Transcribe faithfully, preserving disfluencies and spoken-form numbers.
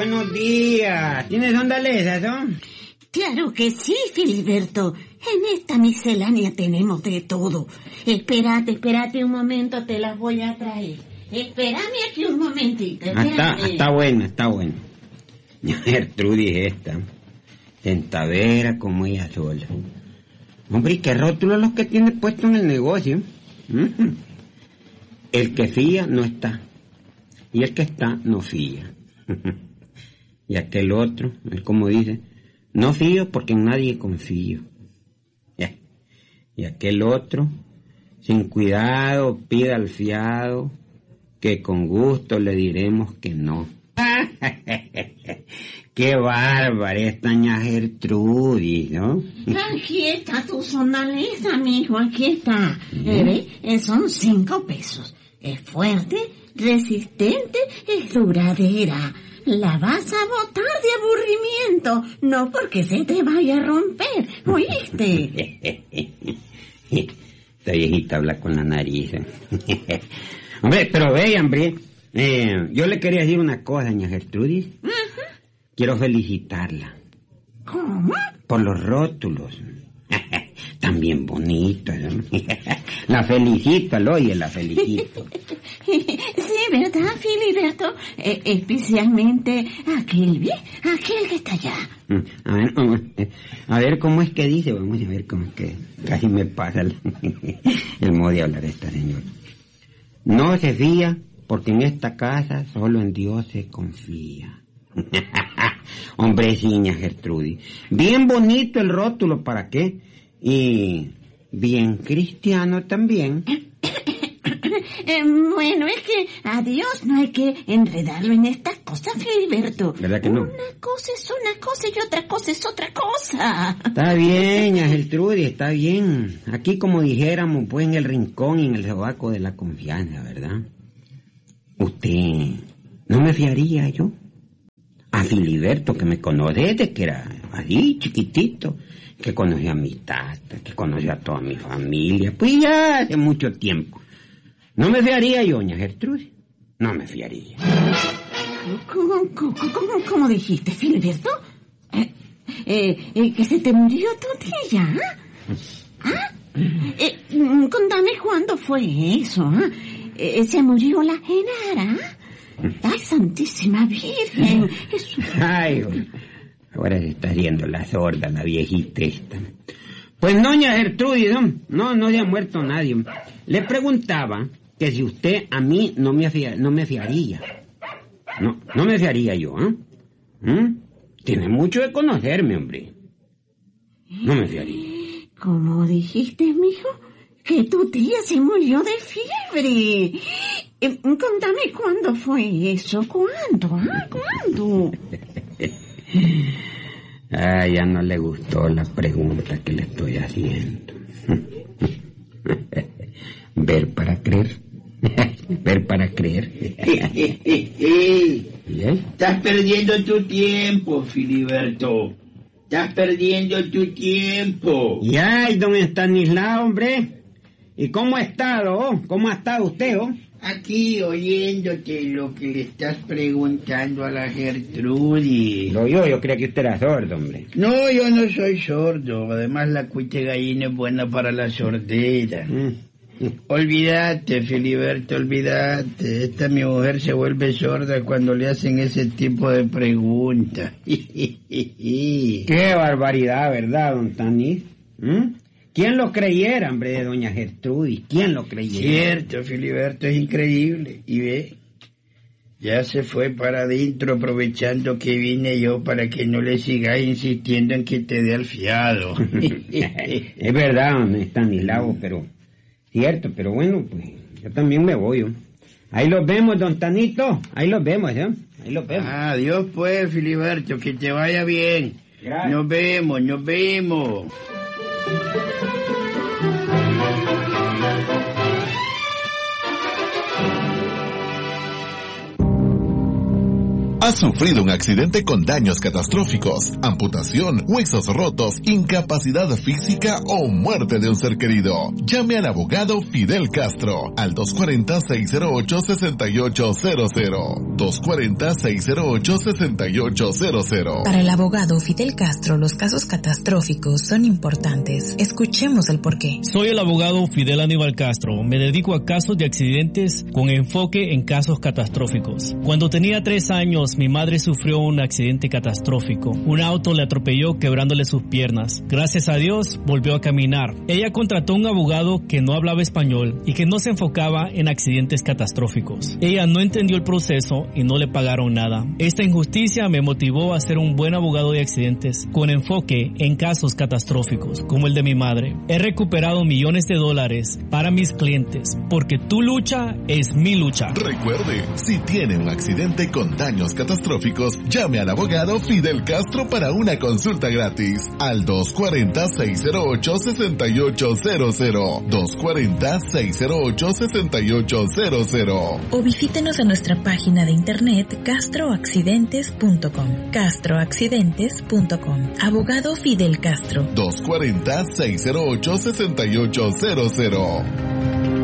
buenos días. ¿Tienes onda lesas, no? Claro que sí, Filiberto. En esta miscelánea tenemos de todo. Espérate, espérate un momento, te las voy a traer. Espérame aquí un momentito. Ah, está, está bueno, está bueno. Gertrudis esta, tentadera como ella sola. Hombre, ¿y qué rótulos los que tiene puesto en el negocio? Uh-huh. El que fía no está, y el que está no fía. Y aquel otro, él como dice, no fío porque en nadie confío. Y aquel otro, sin cuidado, pida al fiado, que con gusto le diremos que no. ¡Qué bárbara esta ña Gertrudis, ¿no? Aquí está tu sonaleza, mijo, aquí está. ¿Mm? ¿Eh? Son cinco pesos. Es fuerte, resistente, es duradera. La vas a botar de aburrimiento, no porque se te vaya a romper, ¿oíste? Esta viejita habla con la nariz. Hombre, pero ve, hombre, eh, yo le quería decir una cosa, doña Gertrudis. Uh-huh. Quiero felicitarla. ¿Cómo? Por los rótulos. También bonitos, ¿no? La felicito, al oye, la felicito. Sí, ¿verdad, Filiberto? Eh, especialmente aquel, ¿ve? Aquel que está allá. A ver, a ver, ¿cómo es que dice? Vamos a ver cómo es que casi me pasa el, el modo de hablar de esta señora. No se fía porque en esta casa solo en Dios se confía. Hombrecilla Gertrudis. Bien bonito el rótulo, ¿para qué? Y bien cristiano también. Eh, bueno, es que a Dios no hay que enredarlo en estas cosas, Filiberto. ¿Verdad que no? Una cosa es una cosa y otra cosa es otra cosa. Está bien, Gertrudis, está bien. Aquí, como dijéramos, pues en el rincón y en el sobaco de la confianza, ¿verdad? Usted no me fiaría yo a Filiberto, que me conoce desde que era así, chiquitito, que conoce a mi tata, que conoce a toda mi familia, pues ya hace mucho tiempo. No me fiaría yo, doña Gertrudis. No me fiaría. ¿Cómo, cómo, cómo, cómo dijiste, Filiberto? Eh, eh, eh, ¿Que se te murió tu tía? ¿Ah? Eh, contame cuándo fue eso. ¿eh? ¿Se murió la Genara? ¡Ay, Santísima Virgen! Eso... Ay, ahora se está riendo la sorda, la viejita esta. Pues no, doña Gertrudis, no, no, no se ha muerto nadie. Le preguntaba que si usted a mí no me, fia, no me fiaría. No, no me fiaría yo, ¿eh? ¿Mm? Tiene mucho de conocerme, hombre. No me fiaría. ¿Cómo dijiste, mijo? Que tu tía se murió de fiebre. Eh, contame cuándo fue eso. ¿Cuándo? ¿Ah? ¿Cuándo? Ah, ya no le gustó la pregunta que le estoy haciendo. Ver para creer. Ver para creer. Estás perdiendo tu tiempo, Filiberto. Estás perdiendo tu tiempo. Y ay, don Estanislao, hombre. ¿Y cómo ha estado? Oh? ¿Cómo ha estado usted, oh? Aquí oyéndote lo que le estás preguntando a la Gertrudis. Lo yo, yo creía que usted era sordo, hombre. No, yo no soy sordo. Además, la cuite gallina es buena para la sordera. Mm. Olvídate, Filiberto, olvídate. Esta mi mujer se vuelve sorda cuando le hacen ese tipo de preguntas. Qué barbaridad, ¿verdad, don Tanis? ¿Mm? ¿Quién lo creyera, hombre, de doña Gertrudis? ¿Quién lo creyera? Cierto, Filiberto, es increíble. Y ve, ya se fue para adentro aprovechando que vine yo para que no le sigáis insistiendo en que te dé al fiado. Es verdad, don Estanislao, pero... Cierto, pero bueno, pues yo también me voy. ¿eh? Ahí los vemos, don Tanito. Ahí los vemos, ¿eh? Ahí los vemos. Ah, adiós pues, Filiberto, que te vaya bien. Gracias. Nos vemos, nos vemos. ¿Has sufrido un accidente con daños catastróficos, amputación, huesos rotos, incapacidad física o muerte de un ser querido? Llame al abogado Fidel Castro al dos cuatro cero, seis cero ocho, seis ocho cero cero. dos cuatro cero, seis cero ocho, seis ocho cero cero. Para el abogado Fidel Castro, los casos catastróficos son importantes. Escuchemos el porqué. Soy el abogado Fidel Aníbal Castro. Me dedico a casos de accidentes con enfoque en casos catastróficos. Cuando tenía tres años, mi madre sufrió un accidente catastrófico. Un auto le atropelló quebrándole sus piernas. Gracias a Dios, volvió a caminar. Ella contrató un abogado que no hablaba español y que no se enfocaba en accidentes catastróficos. Ella no entendió el proceso y no le pagaron nada. Esta injusticia me motivó a ser un buen abogado de accidentes con enfoque en casos catastróficos, como el de mi madre. He recuperado millones de dólares para mis clientes, porque tu lucha es mi lucha. Recuerde, si tiene un accidente con daños catastróficos, llame al abogado Fidel Castro para una consulta gratis al dos cuatro cero, seis cero ocho, seis ocho cero cero. dos cuatro cero, seis cero ocho, seis ocho cero cero. O visítenos en nuestra página de internet castro accidentes punto com. castro accidentes punto com. Abogado Fidel Castro. dos cuatro cero, seis cero ocho, seis ocho cero cero.